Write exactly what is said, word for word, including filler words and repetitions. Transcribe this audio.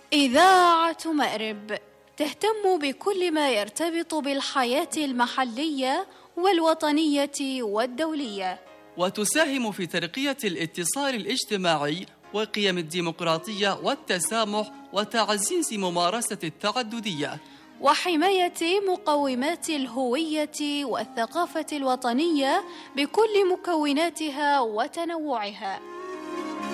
إذاعة مأرب تهتم بكل ما يرتبط بالحياة المحلية والوطنية والدولية، وتساهم في ترقية الاتصال الاجتماعي وقيم الديمقراطية والتسامح وتعزيز ممارسة التعددية، وحماية مقومات الهوية والثقافة الوطنية بكل مكوناتها وتنوعها.